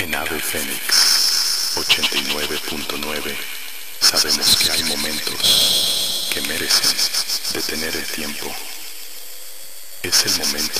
En Ave Fénix 89.9 sabemos que hay momentos que merecen detener el tiempo. Es el momento